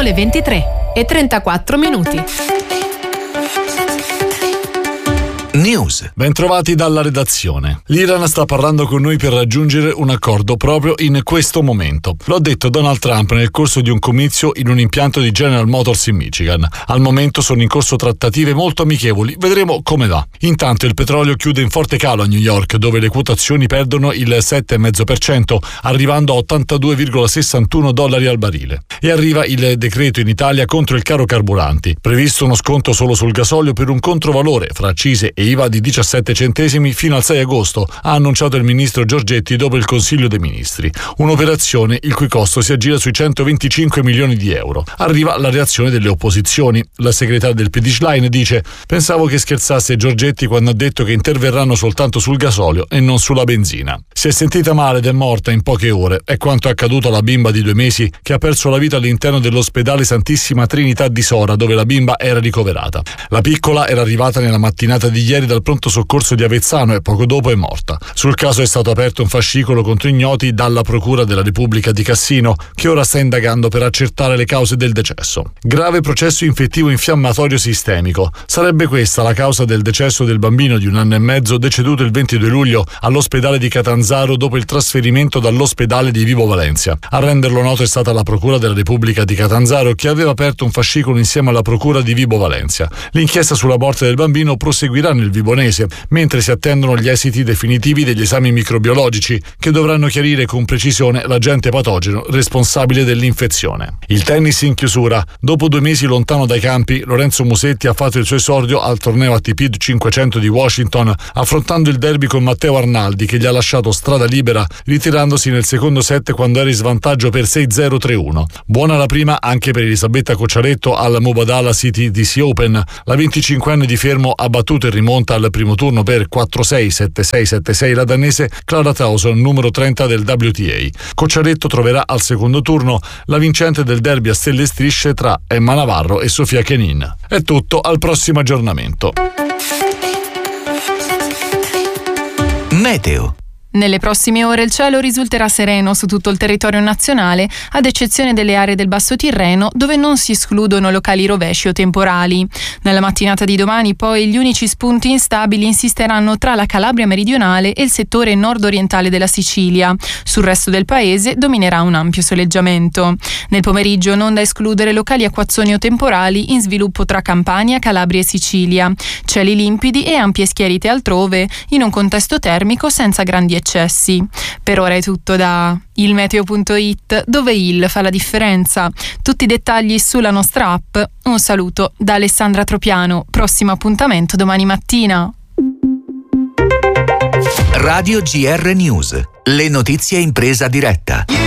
Sono le 23:34. News. Bentrovati dalla redazione. L'Iran sta parlando con noi per raggiungere un accordo proprio in questo momento. Lo ha detto Donald Trump nel corso di un comizio in un impianto di General Motors in Michigan. Al momento sono in corso trattative molto amichevoli, vedremo come va. Intanto il petrolio chiude in forte calo a New York, dove le quotazioni perdono il 7,5%, arrivando a $82,61 al barile. E arriva il decreto in Italia contro il caro carburanti. Previsto uno sconto solo sul gasolio per un controvalore fra accise e IVA di 17 centesimi fino al 6 agosto, ha annunciato il ministro Giorgetti dopo il Consiglio dei Ministri. Un'operazione il cui costo si aggira sui 125 milioni di euro. Arriva la reazione delle opposizioni. La segretaria del PD Schlein dice: pensavo che scherzasse Giorgetti quando ha detto che interverranno soltanto sul gasolio e non sulla benzina. Si è sentita male ed è morta in poche ore. È quanto accaduto alla bimba di 2 mesi che ha perso la vita all'interno dell'ospedale Santissima Trinità di Sora, dove la bimba era ricoverata. La piccola era arrivata nella mattinata di ieri dal pronto soccorso di Avezzano e poco dopo è morta. Sul caso è stato aperto un fascicolo contro ignoti dalla Procura della Repubblica di Cassino, che ora sta indagando per accertare le cause del decesso. Grave processo infettivo infiammatorio sistemico. Sarebbe questa la causa del decesso del bambino di 1 anno e mezzo deceduto il 22 luglio all'ospedale di Catanzaro dopo il trasferimento dall'ospedale di Vibo Valentia. A renderlo noto è stata la Procura della Repubblica di Catanzaro, che aveva aperto un fascicolo insieme alla Procura di Vibo Valentia. L'inchiesta sulla morte del bambino proseguirà nel Vibonese, mentre si attendono gli esiti definitivi degli esami microbiologici che dovranno chiarire con precisione l'agente patogeno responsabile dell'infezione. Il tennis in chiusura. Dopo 2 mesi lontano dai campi, Lorenzo Musetti ha fatto il suo esordio al torneo ATP 500 di Washington, affrontando il derby con Matteo Arnaldi, che gli ha lasciato strada libera ritirandosi nel secondo set quando era in svantaggio per 6-0, 3-1. Buona la prima anche per Elisabetta Cocciaretto al Mubadala City DC Open. La 25enne di Fermo ha battuto il rimonta al primo turno per 4-6, 7-6, 7-6 la danese Clara Tauson, numero 30 del WTA. Cocciaretto troverà al secondo turno la vincente del derby a stelle e strisce tra Emma Navarro e Sofia Kenin. È tutto, al prossimo aggiornamento. Meteo. Nelle prossime ore il cielo risulterà sereno su tutto il territorio nazionale, ad eccezione delle aree del Basso Tirreno, dove non si escludono locali rovesci o temporali. Nella mattinata di domani, poi, gli unici spunti instabili insisteranno tra la Calabria meridionale e il settore nord-orientale della Sicilia. Sul resto del paese dominerà un ampio soleggiamento. Nel pomeriggio non da escludere locali acquazzoni o temporali in sviluppo tra Campania, Calabria e Sicilia. Cieli limpidi e ampie schiarite altrove, in un contesto termico senza grandi eccessi. Per ora è tutto da ilmeteo.it, dove il fa la differenza. Tutti i dettagli sulla nostra app. Un saluto da Alessandra Tropiano. Prossimo appuntamento domani mattina. Radio GR News. Le notizie in presa diretta.